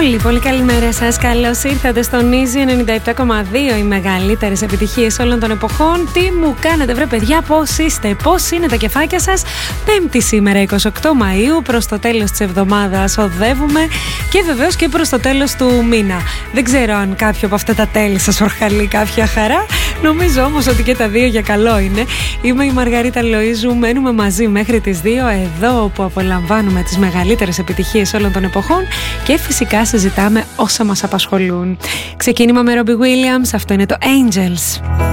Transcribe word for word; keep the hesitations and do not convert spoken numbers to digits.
Πολύ, πολύ καλημέρα σας. Καλώς ήρθατε στον Easy ενενήντα επτά κόμμα δύο. Οι μεγαλύτερες επιτυχίες όλων των εποχών. Τι μου κάνετε, βρε παιδιά, πώς είστε, πώς είναι τα κεφάκια σας? Πέμπτη σήμερα, εικοστή ογδόη Μαΐου, προς το τέλος της εβδομάδας οδεύουμε και βεβαίως και προς το τέλος του μήνα. Δεν ξέρω αν κάποιο από αυτά τα τέλη σας ορχαλεί κάποια χαρά. Νομίζω όμως ότι και τα δύο για καλό είναι. Είμαι η Μαργαρίτα Λοΐζου. Μένουμε μαζί μέχρι τις δύο, εδώ όπου απολαμβάνουμε τις μεγαλύτερες επιτυχίες όλων των εποχών και φυσικά συζητάμε όσα μας απασχολούν. Ξεκίνημα με Robbie Williams, αυτό είναι το Angels.